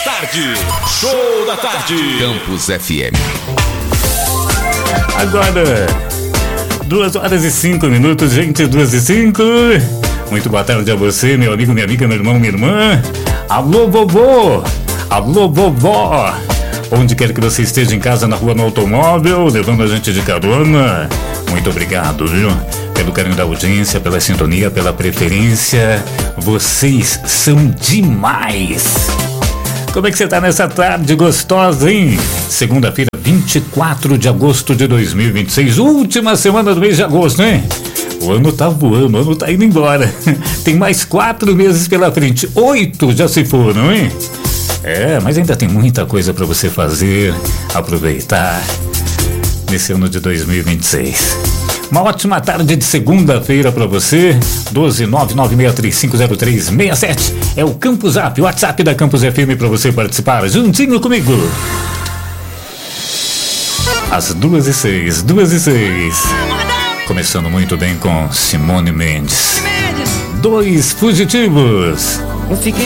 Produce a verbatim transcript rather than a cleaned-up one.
tarde. Show da tarde. Campus F M. Agora, duas horas e cinco minutos, gente, duas e cinco. Muito boa tarde a você, meu amigo, minha amiga, meu irmão, minha irmã. Alô, vovô. Alô, vovó. Onde quer que você esteja, em casa, na rua, no automóvel, levando a gente de carona. Muito obrigado, viu? Pelo carinho da audiência, pela sintonia, pela preferência. Vocês são demais. Como é que você tá nessa tarde gostosa, hein? Segunda-feira, vinte e quatro de agosto de dois mil e vinte e seis. Última semana do mês de agosto, hein? O ano tá voando, o ano tá indo embora. Tem mais quatro meses pela frente. Oito já se foram, hein? É, mas ainda tem muita coisa pra você fazer, aproveitar nesse ano de dois mil e vinte e seis. Uma ótima tarde de segunda-feira pra você. doze nove nove seis três cinco zero três seis sete é o Campus Zap, o WhatsApp da Campus F M pra você participar juntinho comigo. Às duas e seis, duas e seis. Começando muito bem com Simone Mendes. Dois fugitivos. Eu fiquei